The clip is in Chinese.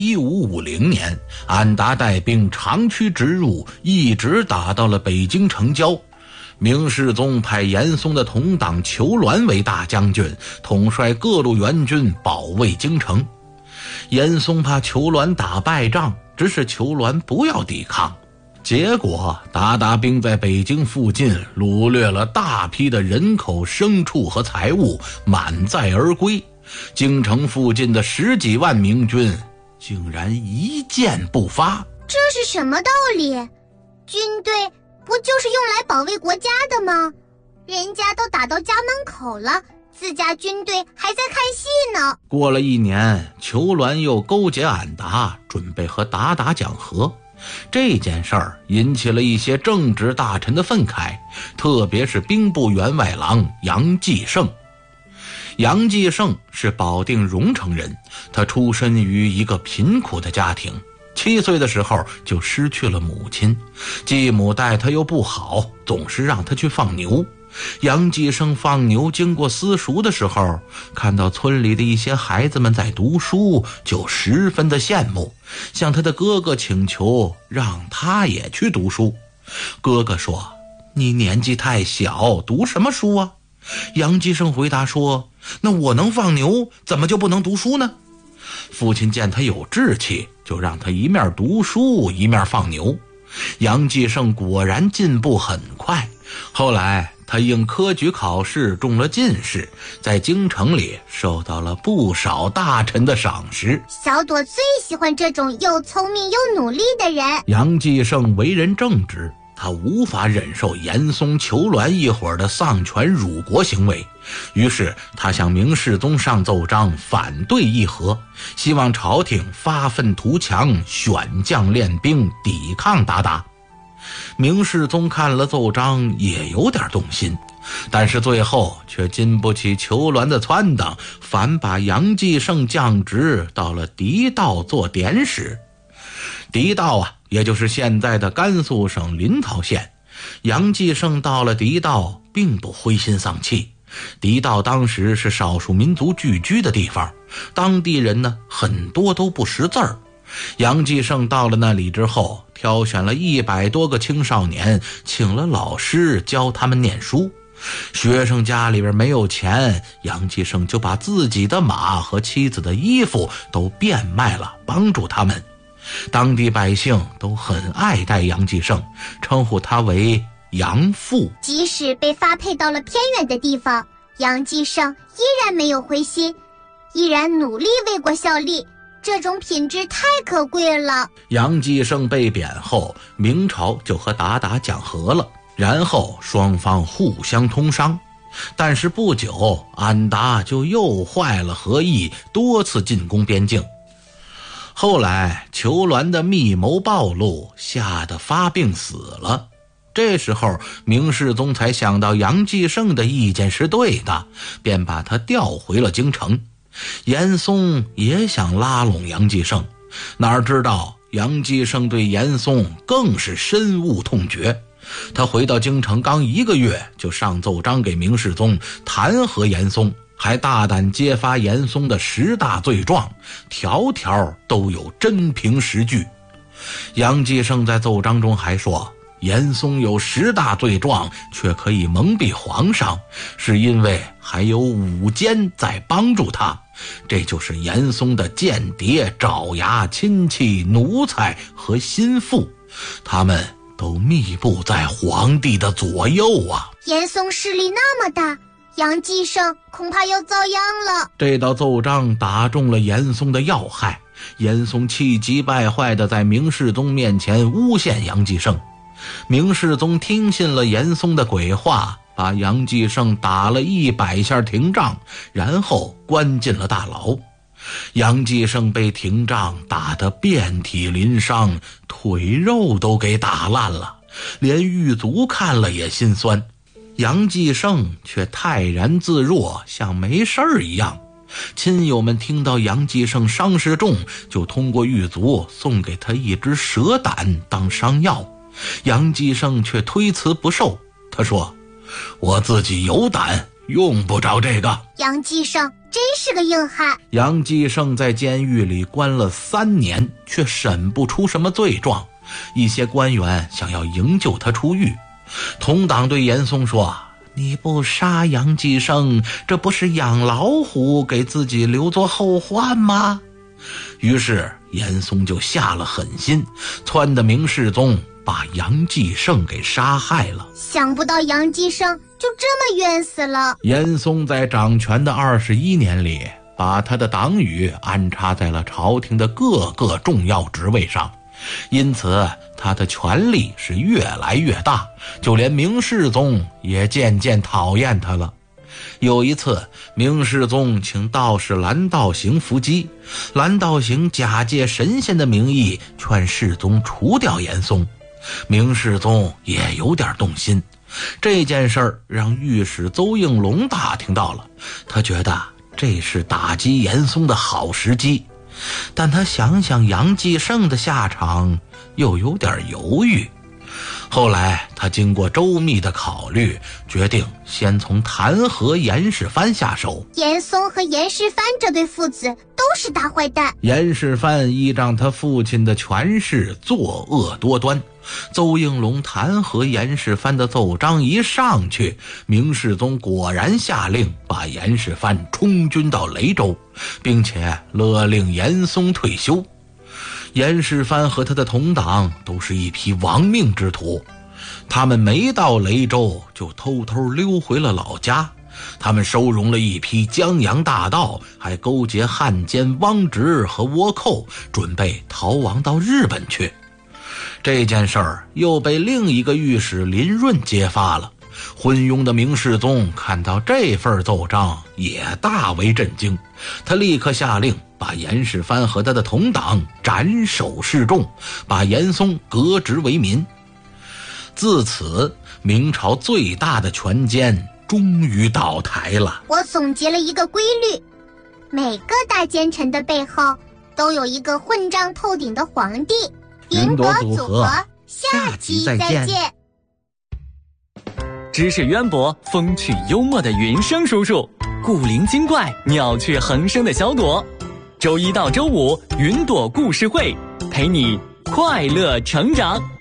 1550年，安达带兵长驱直入，一直打到了北京城郊。明世宗派严嵩的同党裘鸾为大将军，统帅各路援军保卫京城。严嵩怕裘鸾打败仗，指使裘鸾不要抵抗。结果鞑靼兵在北京附近掳掠了大批的人口、牲畜和财物，满载而归。京城附近的10几万明军竟然一箭不发。 这是什么道理？军队不就是用来保卫国家的吗？人家都打到家门口了，自家军队还在看戏呢。 过了1年，裘鸾又勾结俺答，准备和鞑靼讲和。这件事儿引起了一些正直大臣的愤慨，特别是兵部员外郎杨继盛。杨继盛是保定荣城人，他出身于一个贫苦的家庭，7岁的时候就失去了母亲，继母待他又不好，总是让他去放牛。杨继盛放牛经过私塾的时候，看到村里的一些孩子们在读书，就十分的羡慕，向他的哥哥请求让他也去读书。哥哥说：“你年纪太小，读什么书啊？”杨继盛回答说：“那我能放牛，怎么就不能读书呢？”父亲见他有志气，就让他一面读书一面放牛。杨继盛果然进步很快，后来他应科举考试中了进士，在京城里受到了不少大臣的赏识。 小朵最喜欢这种又聪明又努力的人。 杨继盛为人正直，他无法忍受严嵩、裘鸾一伙的丧权辱国行为，于是他向明世宗上奏章反对议和，希望朝廷发愤图强，选将练兵，抵抗鞑靼。明世宗看了奏章也有点动心，但是最后却经不起裘鸾的撺掇，反把杨继盛降职到了狄道做典史。狄道也就是现在的甘肃省临洮县。杨继盛到了狄道并不灰心丧气，狄道当时是少数民族聚居的地方，当地人呢很多都不识字儿。杨继盛到了那里之后，挑选了100多个青少年，请了老师教他们念书。学生家里边没有钱，杨继盛就把自己的马和妻子的衣服都变卖了，帮助他们。当地百姓都很爱戴杨继盛，称呼他为杨父。 即使被发配到了偏远的地方，杨继盛依然没有灰心，依然努力为国效力，这种品质太可贵了。 杨继盛被贬后，明朝就和鞑靼讲和了，然后双方互相通商。但是不久，安达就又坏了和议，多次进攻边境。后来裘鸾的密谋暴露，吓得发病死了。这时候明世宗才想到杨继盛的意见是对的，便把他调回了京城。严嵩也想拉拢杨继盛，哪知道杨继盛对严嵩更是深恶痛绝。他回到京城刚1个月，就上奏章给明世宗弹劾严嵩，还大胆揭发严嵩的10大罪状，条条都有真凭实据。杨继盛在奏章中还说，严嵩有10大罪状，却可以蒙蔽皇上，是因为还有武奸在帮助他。这就是严嵩的间谍、爪牙、亲戚、奴才和心腹，他们都密布在皇帝的左右啊！ 严嵩势力那么大，杨继盛恐怕要遭殃了。 这道奏章打中了严嵩的要害，严嵩气急败坏地在明世宗面前诬陷杨继盛。明世宗听信了严嵩的鬼话，把杨继盛打了100下廷杖，然后关进了大牢。杨继盛被廷杖打得遍体鳞伤，腿肉都给打烂了，连狱卒看了也心酸。杨继盛却泰然自若，像没事儿一样。亲友们听到杨继盛伤势重，就通过狱卒送给他一只蛇胆当伤药。杨继盛却推辞不受，他说：“我自己有胆，用不着这个。” 杨继盛真是个硬汉。 杨继盛在监狱里关了3年，却审不出什么罪状。一些官员想要营救他出狱，同党对严嵩说：“你不杀杨继盛，这不是养老虎给自己留作后患吗？”于是严嵩就下了狠心，撺掇明世宗把杨继盛给杀害了。 想不到杨继盛就这么冤死了。 严嵩在掌权的21年里，把他的党羽安插在了朝廷的各个重要职位上，因此他的权力是越来越大，就连明世宗也渐渐讨厌他了。有一次，明世宗请道士蓝道行伏击，蓝道行假借神仙的名义劝世宗除掉严嵩。明世宗也有点动心，这件事儿让御史邹应龙打听到了，他觉得这是打击严嵩的好时机，但他想想杨继盛的下场，又有点犹豫。后来他经过周密的考虑，决定先从弹劾严世蕃下手。 严嵩和严世蕃这对父子都是大坏蛋。 严世蕃依仗他父亲的权势作恶多端，邹应龙弹劾严世蕃的奏章一上去，明世宗果然下令把严世蕃充军到雷州，并且勒令严嵩退休。严世蕃和他的同党都是一批亡命之徒，他们没到雷州就偷偷溜回了老家。他们收容了一批江洋大盗，还勾结汉奸汪直和倭寇，准备逃亡到日本去。这件事儿又被另一个御史林润揭发了。昏庸的明世宗看到这份奏章也大为震惊，他立刻下令把严世蕃和他的同党斩首示众，把严嵩革职为民。自此，明朝最大的权奸终于倒台了。 我总结了一个规律，每个大奸臣的背后都有一个混账透顶的皇帝。 云朵组合， 下集再见。 知识渊博、风趣幽默的云生叔叔，古灵精怪、妙趣横生的小朵。周一到周五，云朵故事会陪你快乐成长。